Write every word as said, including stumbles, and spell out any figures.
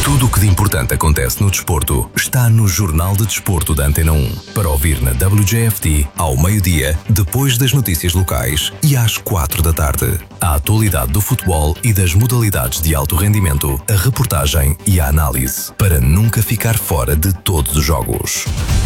Tudo o que de importante acontece no desporto está no Jornal de Desporto da Antena um. Para ouvir na W J F T, ao meio-dia, depois das notícias locais e às quatro da tarde. A atualidade do futebol e das modalidades de alto rendimento, a reportagem e a análise, para nunca ficar fora de todos os jogos.